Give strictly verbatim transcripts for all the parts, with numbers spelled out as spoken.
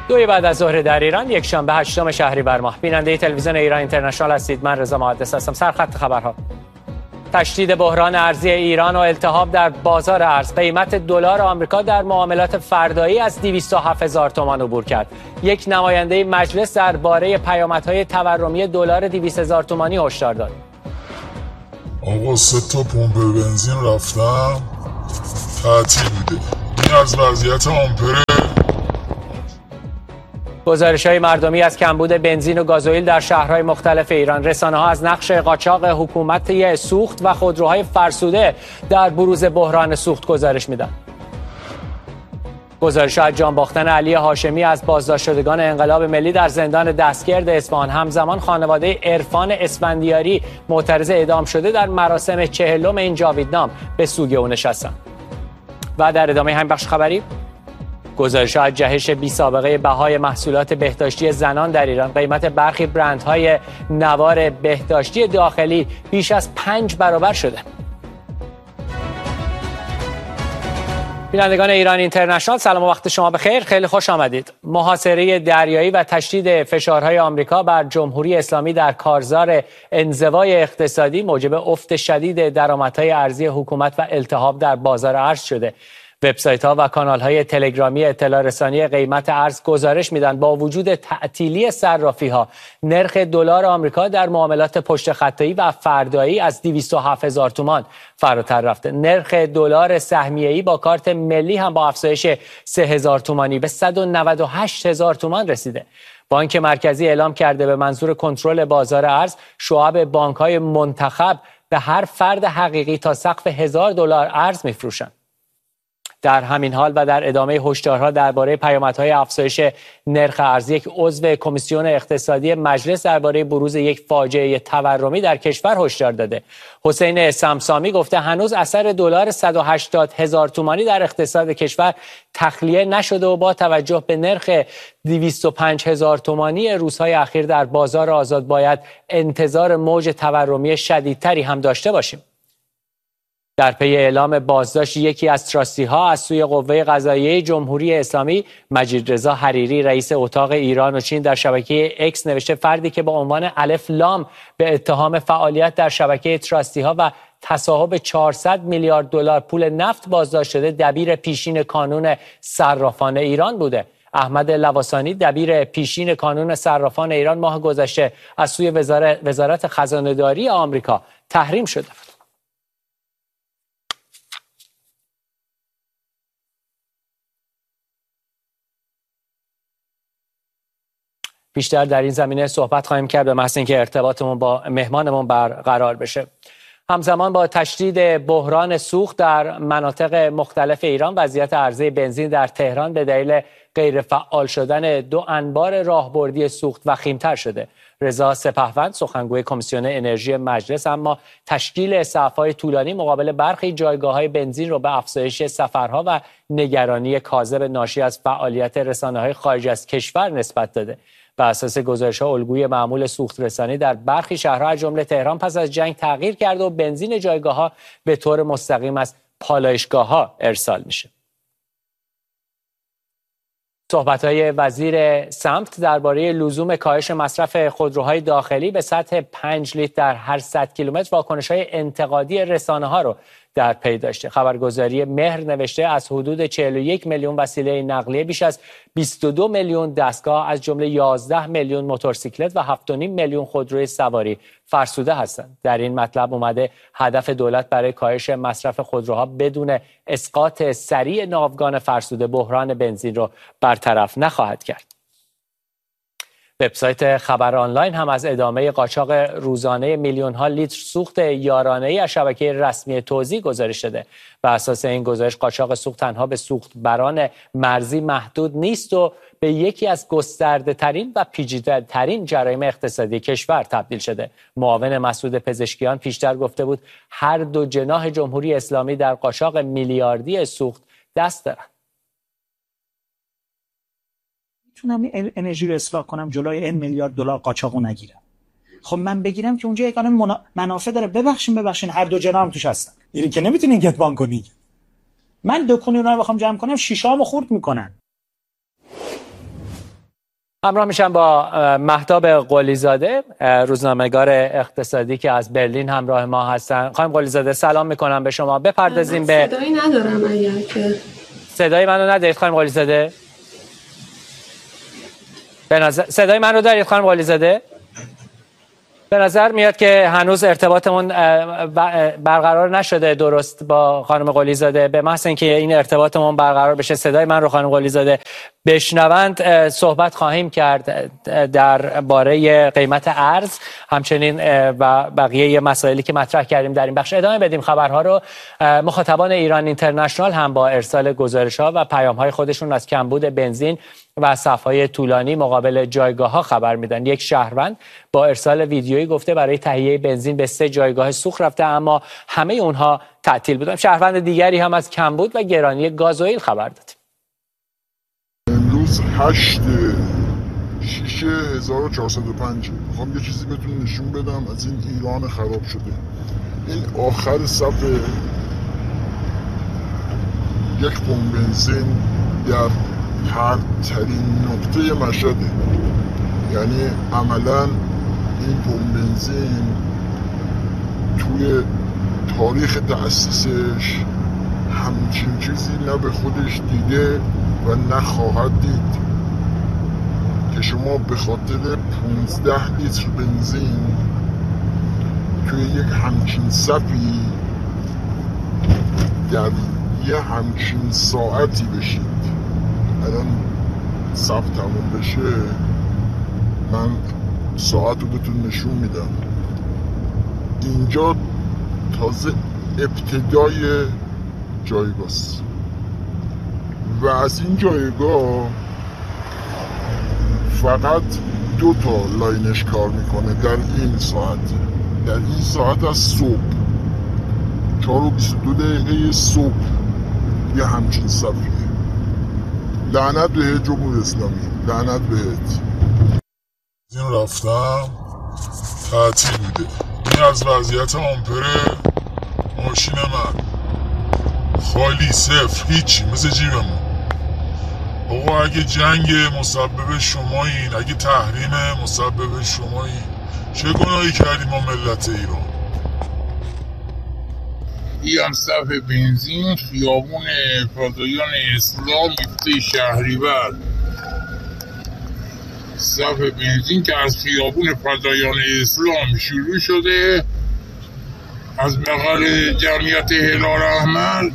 دوی بعد از ظهر در ایران، یک شنبه هشتم شهریور ماه. بیننده تلویزیون ایران اینترنشنال هستید. من رضا محدث هستم. سرخط خبرها: تشدید بحران ارزی ایران و التهاب در بازار ارز. قیمت دلار آمریکا در معاملات فردایی از دویست و هفت هزار تومان عبور کرد. یک نماینده مجلس درباره پیامدهای تورمی دلار دویست هزار تومانی هشدار داد. آقا سه تا پمپ بنزین رفتم تعطیل بوده. این از وضعیت آمپره. گزارش‌های مردمی از کمبود بنزین و گازوئیل در شهرهای مختلف ایران. رسانه‌ها از نقش قاچاق حکومت سوخت و خودروهای فرسوده در بروز بحران سوخت گزارش میدن. گزارش از جان باختن علی هاشمی از بازداشت شدگان انقلاب ملی در زندان دستگرد اصفهان. همزمان خانواده عرفان اسفندیاری معترض اعدام شده در مراسم چهلم این جاویدنام به سوگ او نشستند. و در ادامه همین بخش خبری، گزارش از جهش بی سابقه بهای محصولات بهداشتی زنان در ایران. قیمت برخی برندهای نوار بهداشتی داخلی بیش از پنج برابر شده. بینندگان ایران اینترنشنال، سلام و وقت شما بخیر. خیلی خوش آمدید. محاصره دریایی و تشدید فشارهای آمریکا بر جمهوری اسلامی در کارزار انزوای اقتصادی موجب افت شدید درآمدهای ارزی حکومت و التهاب در بازار ارز شده. وبسایت‌ها و کانال‌های تلگرامی اطلاع رسانی قیمت ارز گزارش میدن با وجود تعطیلی صرافی‌ها، نرخ دلار آمریکا در معاملات پشت خطایی و فردایی از دویست و هفت هزار تومان فراتر رفته. نرخ دلار سهمیه‌ای با کارت ملی هم با افزایش سه هزار تومانی به صد و نود و هشت هزار تومان رسیده. بانک مرکزی اعلام کرده به منظور کنترل بازار ارز، شعب بانک‌های منتخب به هر فرد حقیقی تا سقف هزار دلار ارز می‌فروشند. در همین حال و در ادامه هشدارها درباره پیامدهای افزایش نرخ ارز، یک عضو کمیسیون اقتصادی مجلس درباره بروز یک فاجعه تورمی در کشور هشدار داده. حسین سمسامی گفته هنوز اثر دلار صد و هشتاد هزار تومانی در اقتصاد کشور تخلیه نشده و با توجه به نرخ دویست و پنج هزار تومانی روزهای اخیر در بازار آزاد باید انتظار موج تورمی شدیدتری هم داشته باشیم. در پی اعلام بازداشت یکی از تراستی‌ها از سوی قوه قضاییه جمهوری اسلامی، مجید رضا حریری رئیس اتاق ایران و چین در شبکه اکس نوشته فردی که با عنوان الف لام به اتهام فعالیت در شبکه تراستی‌ها و تصاحب چهارصد میلیارد دلار پول نفت بازداشت شده دبیر پیشین کانون صرافان ایران بوده. احمد لواسانی دبیر پیشین کانون صرافان ایران ماه گذشته از سوی وزارت, وزارت خزانه‌داری آمریکا تحریم شده بود. بیشتر در این زمینه صحبت خواهیم کرد به محض اینکه ارتباطمون با مهمانمون برقرار بشه. همزمان با تشدید بحران سوخت در مناطق مختلف ایران، وضعیت عرضه بنزین در تهران به دلیل غیر فعال شدن دو انبار راهبردی سوخت وخیم‌تر شده. رضا سپهوند سخنگوی کمیسیون انرژی مجلس اما تشکیل صف‌های طولانی مقابل برخی جایگاه‌های بنزین رو به افزایش سفرها و نگرانی کاذب ناشی از فعالیت رسانه‌های خارج از کشور نسبت داده. بر اساس گزارش‌ها الگوی معمول سوخت رسانی در برخی شهرها از جمله تهران پس از جنگ تغییر کرده و بنزین جایگاه‌ها به طور مستقیم از پالایشگاه‌ها ارسال میشه. صحبت‌های وزیر سمت درباره لزوم کاهش مصرف خودروهای داخلی به سطح پنج لیتر در هر صد کیلومتر واکنش‌های انتقادی رسانه‌ها رو در پی داشته. خبرگزاری مهر نوشته از حدود چهل و یک میلیون وسیله نقلیه بیش از بیست و دو میلیون دستگاه از جمله یازده میلیون موتورسیکلت و هفت و نیم میلیون خودروی سواری فرسوده هستند. در این مطلب اومده هدف دولت برای کاهش مصرف خودروها بدون اسقاط سریع ناوگان فرسوده بحران بنزین رو برطرف نخواهد کرد. وبسایت خبر آنلاین هم از ادامه قاچاق روزانه میلیون ها لیتر سوخت یارانه‌ای از شبکه رسمی توزیع گزارش شده. بر اساس این گزارش قاچاق سوخت تنها به سوخت بران مرزی محدود نیست و به یکی از گسترده ترین و پیچیده ترین جرایم اقتصادی کشور تبدیل شده. معاون مسعود پزشکیان پیشتر گفته بود هر دو جناح جمهوری اسلامی در قاچاق میلیاردی سوخت دست دارند. میتونم انرژی رو اصلاح کنم جلوی این میلیارد دلار قاچاقو نگیرم. خب من بگیرم که اونجا یگانه منا... منافع داره. ببخشید ببخشید هر دو جناح هم توش هستن. یعنی که نمیتونین کتمان کنی. من دکونی اونها رو بخوام جمع کنم شیشه‌امو خورد میکنن. همراه میشم با مهتاب قلی‌زاده، روزنامه‌نگار اقتصادی که از برلین همراه ما هستن. خانم قلی‌زاده سلام میکنم به شما. بپردازیم به صدایی ندارم اگر که صدای منو ندارید خانم قلی‌زاده؟ به نظر صدای من رو دارید خانم قلی‌زاده؟ به نظر میاد که هنوز ارتباطمون برقرار نشده درست با خانم قلی‌زاده. به محض اینکه این ارتباطمون برقرار بشه، صدای من رو خانم قلی‌زاده بشنوند، صحبت خواهیم کرد درباره قیمت ارز، همچنین و بقیه مسائلی که مطرح کردیم در این بخش. ادامه بدیم خبرها رو. مخاطبان ایران اینترنشنال هم با ارسال گزارش‌ها و پیام‌های خودشون از کمبود بنزین و صف‌های طولانی مقابل جایگاه‌ها خبر میدن. یک شهروند با ارسال ویدیویی گفته برای تهیه بنزین به سه جایگاه سوخت رفته، اما همه اونها تعطیل بودن. شهروند دیگری هم از کمبود و گرانی گازوئیل خبر داد. امروز هشت شش هزار و چهارصد و پنج. میخوام یه چیزی بهتون نشون بدم از این ایران خراب شده. این آخر صف یک پمپ بنزین در هر ترین نقطه مشهده. یعنی عملا این پمپ بنزین توی تاریخ تأسیسش همچین چیزی نه به خودش دیده و نخواهد دید که شما به خاطر پانزده لیتر بنزین توی یک همچین صفی در یه همچین ساعتی بشید. الان صف تموم بشه من ساعت رو بهتون نشون میدم. اینجا تازه ابتدای جایگاه است و از این جایگاه فقط دو تا لاینش کار میکنه در این ساعت. در این ساعت از صبح چهار و بیست و دو دقیقه صبح یه همچین صفیه. لعنت بهت جمهوری اسلامی، لعنت بهت. این رفتم تعطیل بوده. این از وضعیت آمپر ماشین من خالی، صفر، هیچی، مثل جیبمون. آقا اگه جنگ مسبب شمایین، اگه تحریم مسبب شمایین، چه گناهی کردیم ما ملت ایران؟ این صف بنزین خیابون فدایان اسلام میفته شهریور. صف بنزین که از خیابون فدایان اسلام شروع شده، از بغل جمعیت هلال احمر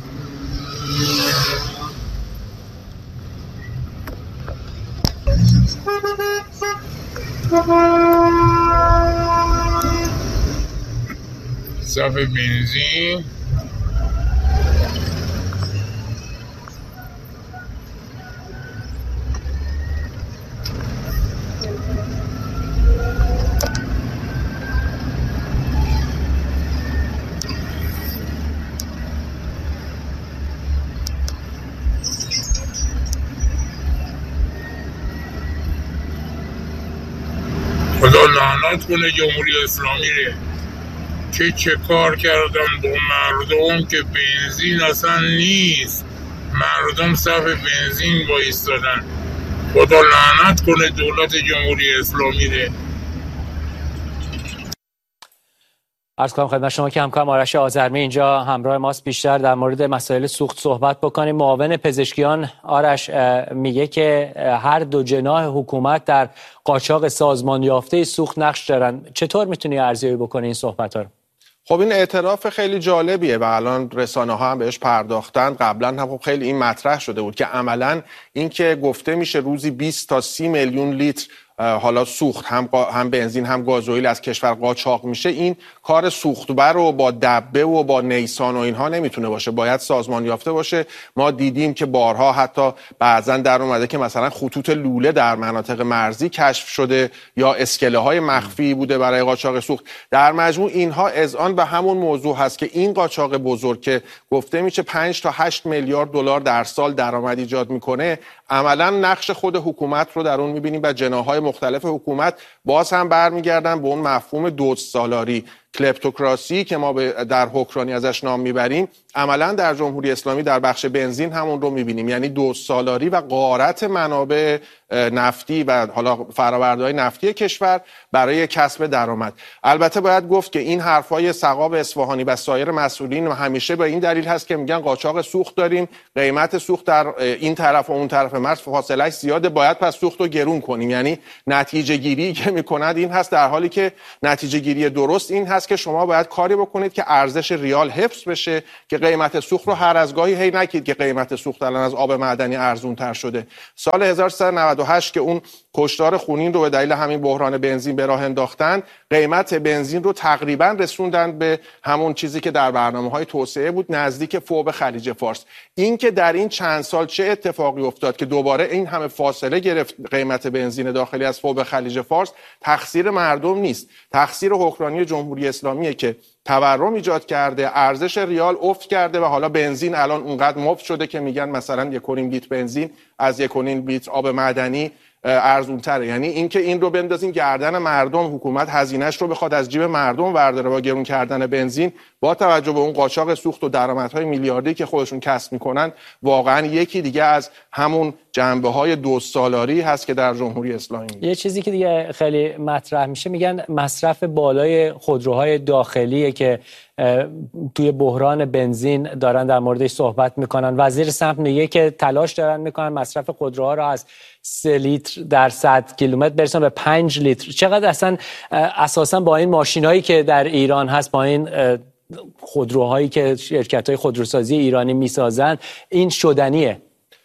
صف بنزین خدا لعنت کنه جمهوری اسلامی ره که چه کار کردن با مردم که بنزین اصلا نیست. مردم صف بنزین وایستادن. خدا لعنت کنه دولت جمهوری اسلامی ره. عرض کنم خدمت شما که همکارم آرش آذرمی اینجا همراه ماست، بیشتر در مورد مسائل سوخت صحبت بکنیم. معاون پزشکیان آرش میگه که هر دو جناح حکومت در قاچاق سازمان یافته سوخت نقش دارن. چطور میتونی ارزیابی بکنی این صحبت ها رو؟ خب این اعتراف خیلی جالبیه و الان رسانه ها هم بهش پرداختن. قبلا هم خب خیلی این مطرح شده بود که عملا این که گفته میشه روزی بیست تا سی میلیون لیتر حالا سوخت هم هم بنزین هم گازوئیل از کشور قاچاق میشه، این کار سوختبر و با دبه و با نیسان و اینها نمیتونه باشه، باید سازمان یافته باشه. ما دیدیم که بارها حتی بعضا در اومده که مثلا خطوط لوله در مناطق مرزی کشف شده یا اسکله های مخفی بوده برای قاچاق سوخت. در مجموع اینها اذعان به همون موضوع هست که این قاچاق بزرگ که گفته میشه پنج تا هشت میلیارد دلار در سال درآمد ایجاد میکنه، عملا نقش خود حکومت رو در اون میبینیم و جناح‌های مختلف حکومت باز هم برمیگردن به اون مفهوم دو سالاری کلپتوکراسی که ما در حکمرانی ازش نام میبریم عملا در جمهوری اسلامی در بخش بنزین همون رو میبینیم، یعنی دو سالاری و غارت منابع نفتی و حالا فرآورده‌های نفتی کشور برای کسب درآمد. البته باید گفت که این حرفای سقاب اصفهانی و سایر مسئولین همیشه به این دلیل هست که میگن قاچاق سوخت داریم، قیمت سوخت در این طرف و اون طرف مرز فاصله‌اش زیاده، باید پس سوخت رو گرون کنیم. یعنی نتیجه گیری که میکنند این هست، در حالی که نتیجه گیری درست این هست که شما باید کاری بکنید که ارزش ریال حفظ بشه، که قیمت سوخت رو هر از گاهی هی نگید که قیمت سوخت الان از آب معدنی ارزون تر شده. سال هزار و سیصد و نود و هشت که اون کشتار خونین رو به دلیل همین بحران بنزین به راه انداختن، قیمت بنزین رو تقریبا رسوندن به همون چیزی که در برنامه‌های توسعه بود، نزدیک فوق خلیج فارس. این که در این چند سال چه اتفاقی افتاد که دوباره این همه فاصله گرفت قیمت بنزین داخلی از فوق خلیج فارس، تقصیر مردم نیست، تقصیر حکمرانی جمهوری اسلامیه که تورم ایجاد کرده، ارزش ریال افت کرده و حالا بنزین الان اونقدر مفت شده که میگن مثلا یک و نیم لیتر بنزین از یک و نیم لیتر آب معدنی ارزون‌تره. یعنی اینکه این رو بندازین گردن مردم، حکومت هزینه‌اش رو بخواد از جیب مردم برداره با گرون کردن بنزین، با توجه به اون قاچاق سوخت و درآمدهای میلیاردی که خودشون کسب میکنن، واقعا یکی دیگه از همون جنبه‌های دو سالاری هست که در جمهوری اسلامی میگه. یه چیزی که دیگه خیلی مطرح میشه، میگن مصرف بالای خودروهای داخلیه که توی بحران بنزین دارن در موردش صحبت میکنن. وزیر سمت میگه که تلاش دارن میکنن مصرف خودروها رو از سه لیتر در صد کیلومتر برسن به پنج لیتر. چقدر اصلا اساسا با این ماشینایی که در ایران هست، با این خودروهایی که شرکت‌های خودروسازی ایرانی میسازن، این شدنیه؟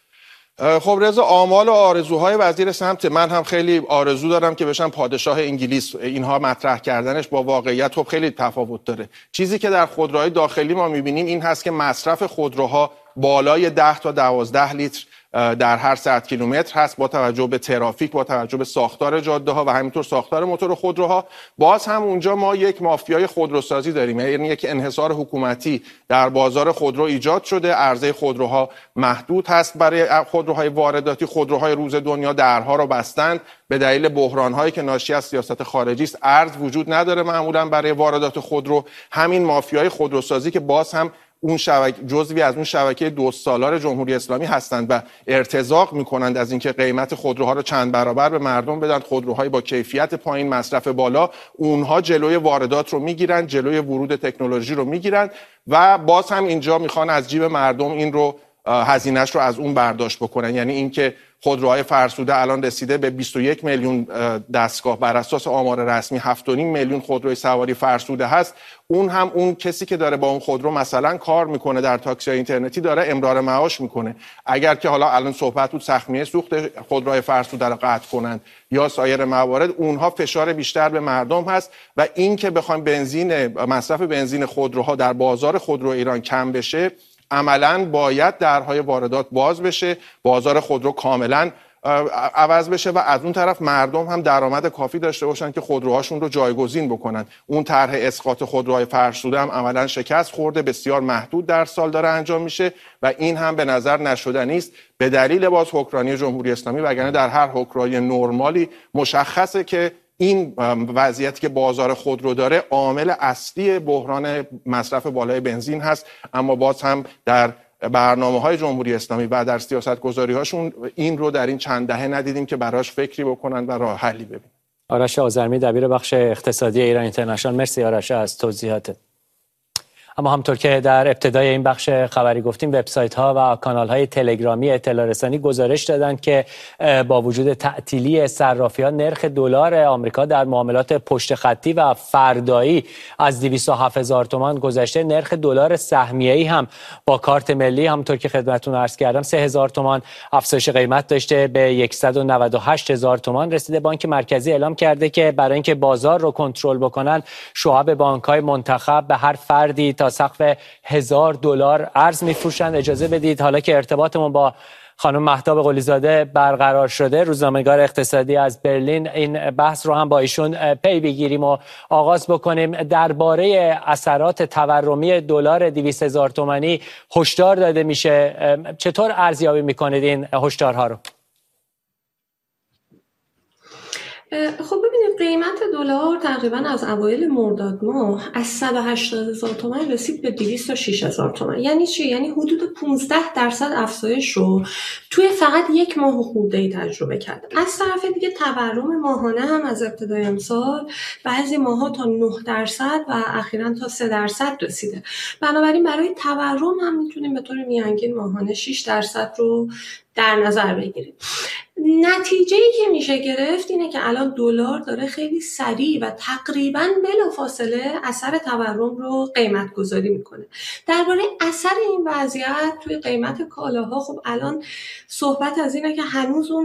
خب رضا، آمال و آرزوهای وزیر سمت، من هم خیلی آرزو دارم که بشم پادشاه انگلیس. اینها مطرح کردنش با واقعیت خب خیلی تفاوت داره. چیزی که در خودروهای داخلی ما میبینیم این هست که مصرف خودروها بالای ده تا دوازده لیتر در هر صد کیلومتر هست، با توجه به ترافیک، با توجه به ساختار جاده ها و همینطور ساختار موتور خودروها. باز هم اونجا ما یک مافیای خودروسازی داریم، یعنی یک انحصار حکومتی در بازار خودرو ایجاد شده. عرضه خودروها محدود هست برای خودروهای وارداتی. خودروهای روز دنیا درها رو بستند به دلیل بحران‌هایی که ناشی از سیاست خارجی است. ارز وجود نداره معمولا برای واردات خودرو. همین مافیای خودروسازی که باز هم اون شبکه جزوی از اون شبکه دو سالار جمهوری اسلامی هستند و ارتزاق میکنند از اینکه قیمت خودروها رو چند برابر به مردم بدن، خودروهای با کیفیت پایین، مصرف بالا. اونها جلوی واردات رو میگیرن، جلوی ورود تکنولوژی رو میگیرن و باز هم اینجا میخوان از جیب مردم این رو هزینه‌اش رو از اون برداشت بکنن. یعنی اینکه خودروهای فرسوده الان رسیده به بیست و یک میلیون دستگاه، بر اساس آمار رسمی هفت و نیم میلیون خودروی سواری فرسوده هست. اون هم اون کسی که داره با اون خودرو مثلا کار میکنه در تاکسی اینترنتی داره امرار معاش میکنه. اگر که حالا الان صحبت بود سهمیه سوخت خودروهای فرسوده رو قطع کنند یا سایر موارد، اونها فشار بیشتر به مردم هست و این که بخوایم بنزین مصرف بنزین خودروها در بازار خودرو ایران کم بشه، عملاً باید درهای واردات باز بشه، بازار خودرو کاملاً عوض بشه و از اون طرف مردم هم درآمد کافی داشته باشن که خودروهاشون رو جایگزین بکنن. اون طرح اسقاط خودروهای فرسوده هم عملاً شکست خورده، بسیار محدود در سال داره انجام میشه و این هم به نظر نشدنی است به دلیل باز حکمرانی جمهوری اسلامی. وگرنه در هر حکمرانی نرمالی مشخصه که این وضعیتی که بازار خودرو داره عامل اصلی بحران مصرف بالای بنزین هست، اما باز هم در برنامه‌های جمهوری اسلامی و در سیاست‌گذاری‌هاشون این رو در این چند دهه ندیدیم که براش فکری بکنن و راه حلی ببینن. آرش آذرمی، دبیر بخش اقتصادی ایران اینترنشنال. مرسی آرش از توضیحاتت. اما همطور که در ابتدای این بخش خبری گفتیم، وبسایت‌ها و کانال‌های تلگرامی اطلاع رسانی گزارش دادند که با وجود تعطیلی صرافی‌ها، نرخ دلار آمریکا در معاملات پشت خطی و فردایی از دویست و هفت هزار تومان گذشته. نرخ دلار سهمیه‌ای هم با کارت ملی همطور که خدمتتون عرض کردم سه هزار تومان افزایش قیمت داشته، به صد و نود و هشت هزار تومان رسیده. بانک مرکزی اعلام کرده که برای اینکه بازار رو کنترل بکنن، شعب بانک‌های منتخب به هر فردی تا سقف هزار دلار ارز میفروشن. اجازه بدید حالا که ارتباطمون با خانم مهتاب قلی‌زاده برقرار شده، روزنامه‌نگار اقتصادی از برلین، این بحث رو هم با ایشون پی بگیریم و آغاز بکنیم. درباره اثرات تورمی دلار دویست هزار تومانی هشدار داده میشه، چطور ارزیابی میکنید این هشدارها رو؟ خب ببینید قیمت دلار تقریبا از اوایل مرداد ماه از صد و هشتاد هزار تومان رسید به دویست و شش هزار تومان. یعنی چی؟ یعنی حدود پانزده درصد افزایش رو توی فقط یک ماه خورده‌ای تجربه کرد. از طرف دیگه تورم ماهانه هم از ابتدای امسال بعضی ماها تا نه درصد و اخیراً تا سه درصد رسیده. بنابراین برای تورم هم میتونیم به طور میانگین ماهانه شش درصد رو در نظر بگیریم. نتیجه‌ای که میشه گرفت اینه که الان دلار داره خیلی سریع و تقریباً بلافاصله اثر تورم رو قیمت گذاری میکنه. درباره اثر این وضعیت توی قیمت کالاها خب الان صحبت از اینه که هنوز اون